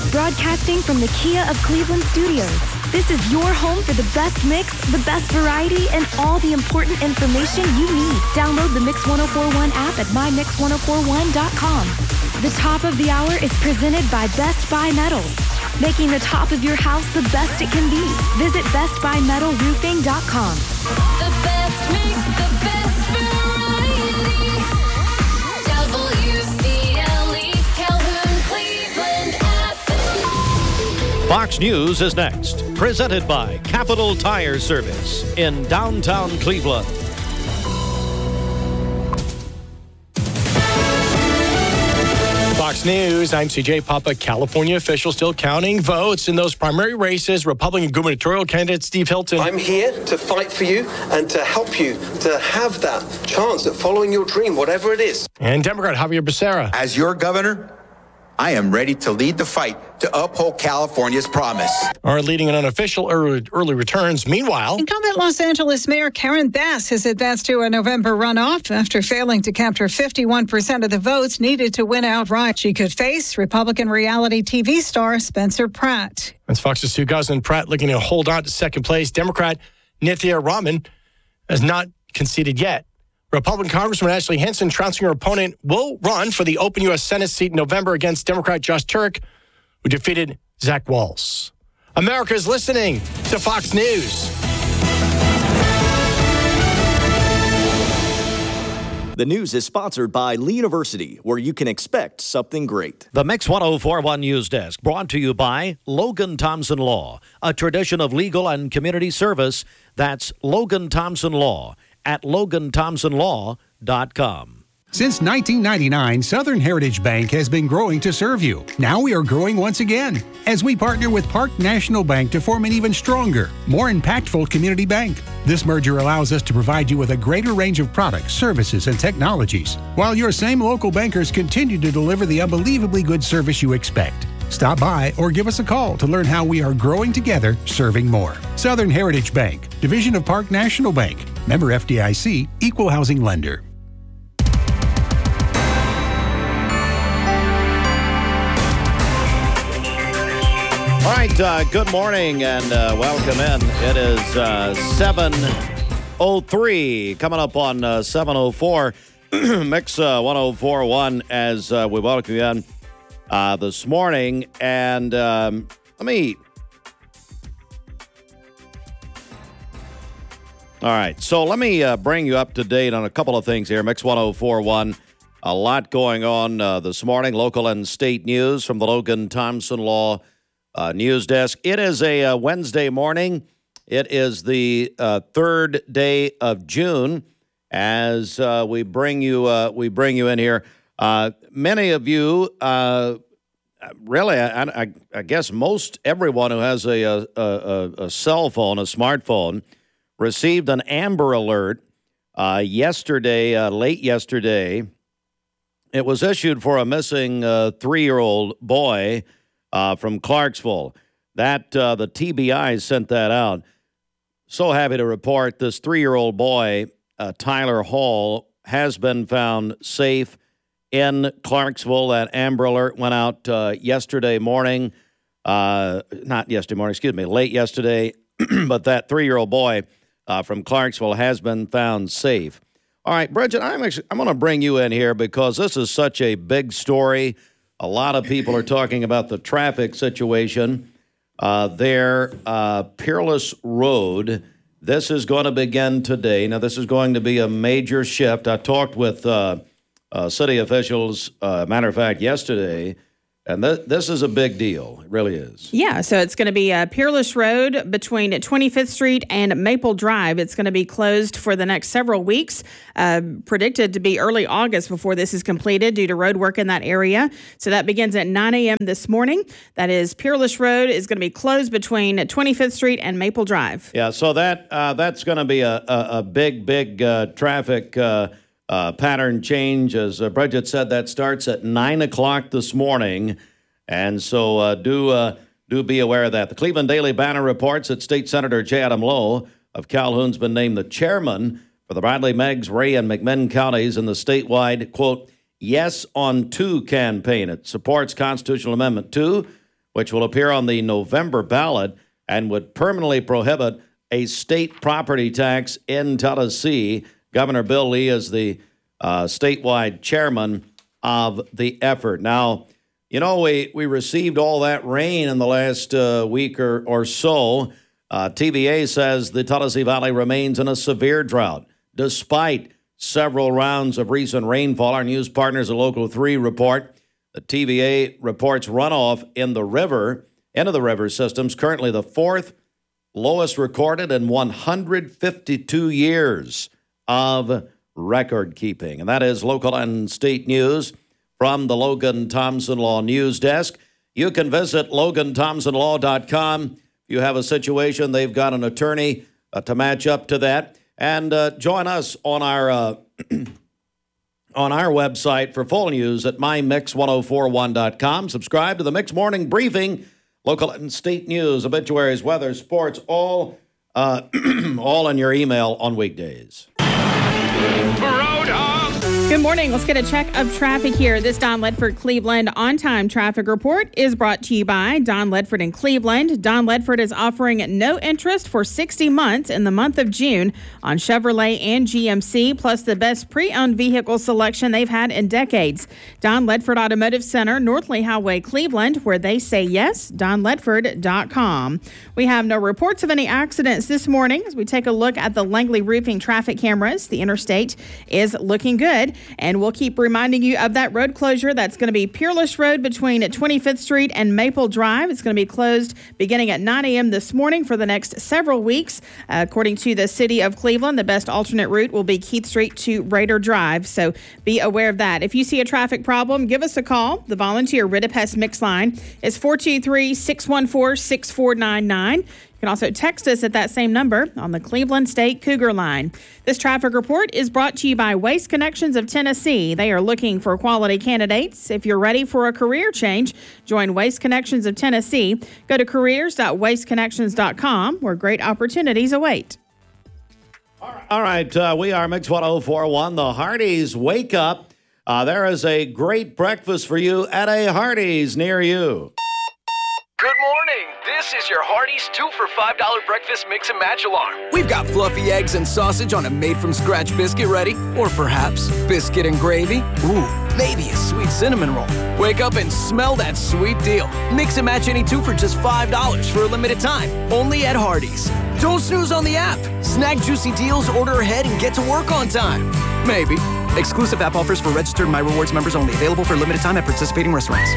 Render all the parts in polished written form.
Broadcasting from the Kia of Cleveland studios, this is your home for the best mix, the best variety, and all the important information you need. Download the Mix 1041 app at mymix1041.com. The top of the hour is presented by Best Buy Metals, making the top of your house the best it can be. Visit bestbuymetalroofing.com. The best mix, the best variety. WCLE, Calhoun, Cleveland, Athens. Fox News is next. Presented by Capital Tire Service in downtown Cleveland. Fox News, I'm CJ Papa. California officials still counting votes in those primary races. Republican gubernatorial candidate Steve Hilton. I'm here to fight for you and to help you to have that chance at following your dream, whatever it is. And Democrat Javier Becerra. As your governor, I am ready to lead the fight to uphold California's promise. Are leading an unofficial early returns. Meanwhile, incumbent Los Angeles Mayor Karen Bass has advanced to a November runoff after failing to capture 51% of the votes needed to win outright. She could face Republican reality TV star Spencer Pratt. That's Fox's Sue Guzman. Pratt looking to hold on to second place. Democrat Nithya Raman has not conceded yet. Republican Congressman Ashley Hinson, trouncing her opponent, will run for the open U.S. Senate seat in November against Democrat Josh Turek, who defeated Zach Walz. America is listening to Fox News. The news is sponsored by Lee University, where you can expect something great. The Mix 1041 News Desk, brought to you by Logan Thompson Law, a tradition of legal and community service. That's Logan Thompson Law at LoganThompsonLaw.com. Since 1999, Southern Heritage Bank has been growing to serve you. Now we are growing once again as we partner with Park National Bank to form an even stronger, more impactful community bank. This merger allows us to provide you with a greater range of products, services, and technologies, while your same local bankers continue to deliver the unbelievably good service you expect. Stop by or give us a call to learn how we are growing together, serving more. Southern Heritage Bank, division of Park National Bank. Member FDIC, Equal Housing Lender. All right, good morning and welcome in. It is 7:03, coming up on 7:04. Mix 1041 as we welcome you in this morning. And let me... All right, so let me bring you up to date on a couple of things here. Mix 1041, a lot going on this morning. Local and state news from the Logan Thompson Law News Desk. It is a Wednesday morning. It is the third day of June as we bring you in here. Many of you, really, I guess most everyone who has a cell phone, a smartphone, received an Amber Alert yesterday, late yesterday. It was issued for a missing 3-year-old boy from Clarksville. That the TBI sent that out. So happy to report this 3-year-old boy, Tyler Hall, has been found safe in Clarksville. That Amber Alert went out yesterday morning. Not yesterday morning, excuse me, late yesterday. But that 3-year-old boy from Clarksville has been found safe. All right, Bridget, I'm going to bring you in here because this is such a big story. A lot of people are talking about the traffic situation there. Peerless Road. This is going to begin today. Now, this is going to be a major shift. I talked with city officials, matter of fact, yesterday. And this is a big deal. It really is. Yeah, so it's going to be Peerless Road between 25th Street and Maple Drive. It's going to be closed for the next several weeks, predicted to be early August before this is completed due to road work in that area. So that begins at 9 a.m. this morning. That is, Peerless Road is going to be closed between 25th Street and Maple Drive. Yeah, so that's going to be a big traffic pattern change. As Bridget said, that starts at 9 o'clock this morning. And so do be aware of that. The Cleveland Daily Banner reports that State Senator J. Adam Lowe of Calhoun's been named the chairman for the Bradley, Meigs, Ray, and McMinn counties in the statewide, quote, Yes on 2 campaign. It supports Constitutional Amendment 2, which will appear on the November ballot and would permanently prohibit a state property tax in Tennessee. Governor Bill Lee is the statewide chairman of the effort. Now, you know, we received all that rain in the last week or so. TVA says the Tennessee Valley remains in a severe drought, despite several rounds of recent rainfall. Our news partners at Local 3 report the TVA reports runoff in the river, into the river systems, currently the fourth lowest recorded in 152 years of record keeping. And that is local and state news from the Logan Thompson Law News Desk. You can visit LoganThompsonLaw.com. If you have a situation, they've got an attorney to match up to that. And join us on our on our website for full news at mymix1041.com. Subscribe to the Mix Morning Briefing, local and state news, obituaries, weather, sports, all in your email on weekdays. Good morning. Let's get a check of traffic here. This Don Ledford Cleveland on-time traffic report is brought to you by Don Ledford in Cleveland. Don Ledford is offering no interest for 60 months in the month of June on Chevrolet and GMC, plus the best pre-owned vehicle selection they've had in decades. Don Ledford Automotive Center, North Lee Highway, Cleveland, where they say yes, donledford.com. We have no reports of any accidents this morning as we take a look at the Langley Roofing traffic cameras. The interstate is looking good. And we'll keep reminding you of that road closure. That's going to be Peerless Road between 25th Street and Maple Drive. It's going to be closed beginning at 9 a.m. this morning for the next several weeks. According to the city of Cleveland, the best alternate route will be Keith Street to Raider Drive. So be aware of that. If you see a traffic problem, give us a call. The volunteer Ridipest Mix line is 423-614-6499. You can also text us at that same number on the Cleveland State Cougar line. This traffic report is brought to you by Waste Connections of Tennessee. They are looking for quality candidates. If you're ready for a career change, join Waste Connections of Tennessee. Go to careers.wasteconnections.com where great opportunities await. All right, we are Mix 1041, the Hardee's Wake Up. There is a great breakfast for you at a Hardee's near you. Good morning. This is your Hardee's 2 for $5 breakfast mix and match alarm. We've got fluffy eggs and sausage on a made-from-scratch biscuit ready. Or perhaps biscuit and gravy. Ooh, maybe a sweet cinnamon roll. Wake up and smell that sweet deal. Mix and match any 2 for just $5 for a limited time. Only at Hardee's. Don't snooze on the app. Snag juicy deals, order ahead, and get to work on time. Maybe. Exclusive app offers for registered My Rewards members only. Available for a limited time at participating restaurants.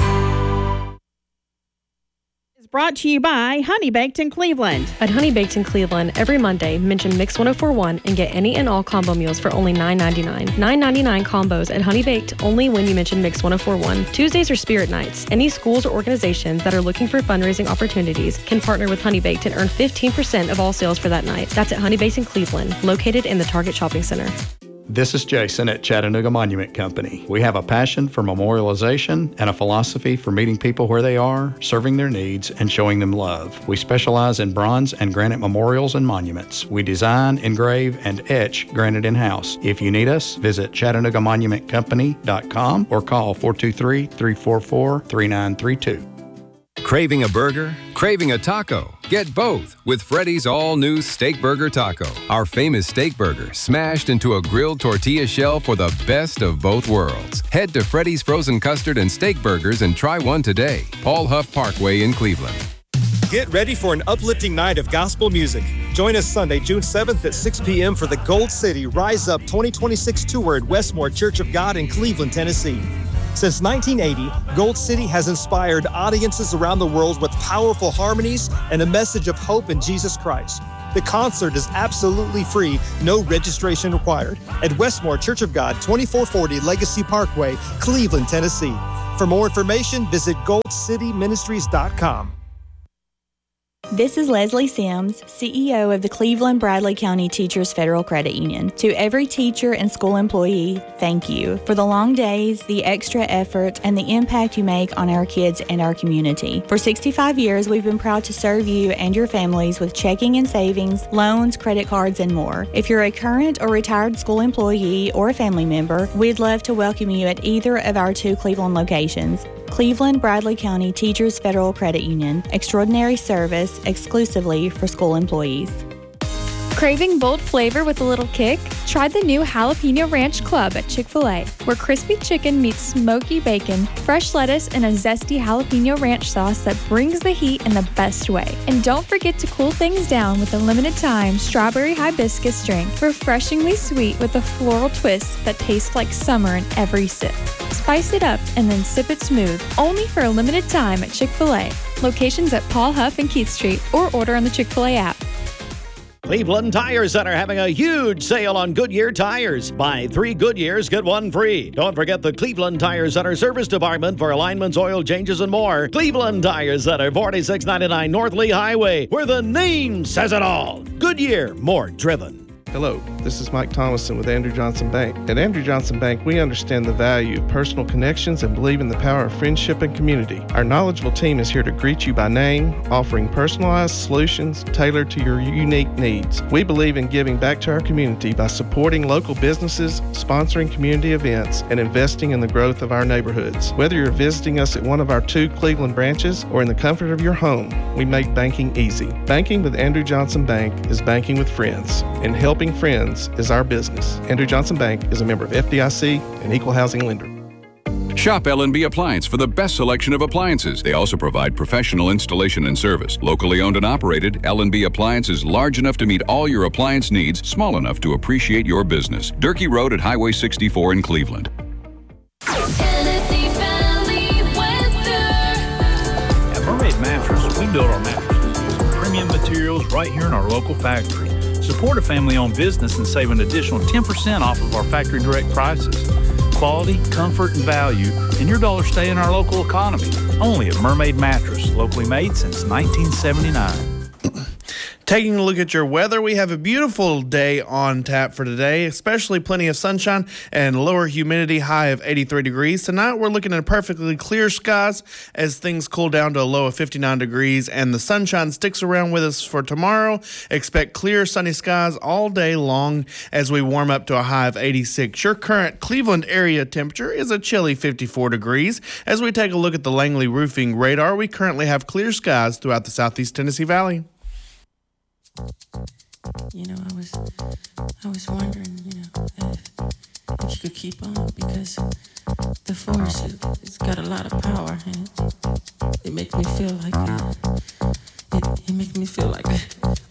Brought to you by Honey Baked in Cleveland. At Honey Baked in Cleveland, every Monday, mention Mix 1041 and get any and all combo meals for only $9.99. $9.99 combos at Honey Baked only when you mention Mix 1041. Tuesdays are Spirit Nights. Any schools or organizations that are looking for fundraising opportunities can partner with Honey Baked and earn 15% of all sales for that night. That's at Honey Baked in Cleveland, located in the Target Shopping Center. This is Jason at Chattanooga Monument Company. We have a passion for memorialization and a philosophy for meeting people where they are, serving their needs, and showing them love. We specialize in bronze and granite memorials and monuments. We design, engrave, and etch granite in-house. If you need us, visit ChattanoogaMonumentCompany.com or call 423-344-3932. Craving a burger? Craving a taco? Get both with Freddy's all-new Steak Burger Taco. Our famous steak burger smashed into a grilled tortilla shell for the best of both worlds. Head to Freddy's Frozen Custard and Steak Burgers and try one today. Paul Huff Parkway in Cleveland. Get ready for an uplifting night of gospel music. Join us Sunday, June 7th at 6 p.m. for the Gold City Rise Up 2026 tour at Westmore Church of God in Cleveland, Tennessee. Since 1980, Gold City has inspired audiences around the world with powerful harmonies and a message of hope in Jesus Christ. The concert is absolutely free, no registration required, at Westmore Church of God, 2440 Legacy Parkway, Cleveland, Tennessee. For more information, visit goldcityministries.com. This is Leslie Sims, CEO of the Cleveland Bradley County Teachers Federal Credit Union. To every teacher and school employee, thank you for the long days, the extra effort, and the impact you make on our kids and our community. For 65 years, we've been proud to serve you and your families with checking and savings, loans, credit cards, and more. If you're a current or retired school employee or a family member, we'd love to welcome you at either of our 2 Cleveland locations. Cleveland Bradley County Teachers Federal Credit Union. Extraordinary service exclusively for school employees. Craving bold flavor with a little kick? Try the new Jalapeno Ranch Club at Chick-fil-A, where crispy chicken meets smoky bacon, fresh lettuce, and a zesty jalapeno ranch sauce that brings the heat in the best way. And don't forget to cool things down with a limited-time strawberry hibiscus drink, refreshingly sweet with a floral twist that tastes like summer in every sip. Spice it up and then sip it smooth, only for a limited time at Chick-fil-A. Locations at Paul Huff and Keith Street, or order on the Chick-fil-A app. Cleveland Tire Center having a huge sale on Goodyear tires. Buy 3 Goodyears, get 1 free. Don't forget the Cleveland Tire Center service department for alignments, oil changes, and more. Cleveland Tire Center, 4699 North Lee Highway, where the name says it all. Goodyear, more driven. Hello, this is Mike Thomason with Andrew Johnson Bank. At Andrew Johnson Bank, we understand the value of personal connections and believe in the power of friendship and community. Our knowledgeable team is here to greet you by name, offering personalized solutions tailored to your unique needs. We believe in giving back to our community by supporting local businesses, sponsoring community events, and investing in the growth of our neighborhoods. Whether you're visiting us at one of our 2 Cleveland branches or in the comfort of your home, we make banking easy. Banking with Andrew Johnson Bank is banking with friends, and helping friends is our business. Andrew Johnson Bank is a member of FDIC and equal housing lender. Shop L&B Appliance for the best selection of appliances. They also provide professional installation and service. Locally owned and operated, L&B Appliance is large enough to meet all your appliance needs, small enough to appreciate your business. Durkee Road at Highway 64 in Cleveland. Tennessee Valley weather. At Mermaid Mattress, we build our mattresses using premium materials right here in our local factory. Support a family-owned business and save an additional 10% off of our factory direct prices. Quality, comfort, and value, and your dollars stay in our local economy. Only at Mermaid Mattress, locally made since 1979. Taking a look at your weather, we have a beautiful day on tap for today, especially plenty of sunshine and lower humidity, high of 83 degrees. Tonight, we're looking at perfectly clear skies as things cool down to a low of 59 degrees, and the sunshine sticks around with us for tomorrow. Expect clear, sunny skies all day long as we warm up to a high of 86. Your current Cleveland area temperature is a chilly 54 degrees. As we take a look at the Langley Roofing radar, we currently have clear skies throughout the southeast Tennessee Valley. You know, I was wondering, you know, if you could keep on, because the force, it's got a lot of power, and it makes me feel like it makes me feel like